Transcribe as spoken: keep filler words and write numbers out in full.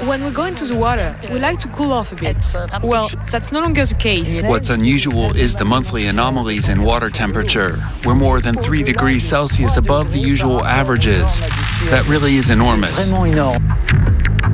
when we go into the water, we like to cool off a bit. Well, that's no longer the case. What's unusual is the monthly anomalies in water temperature. We're more than three degrees Celsius above the usual averages. That really is enormous.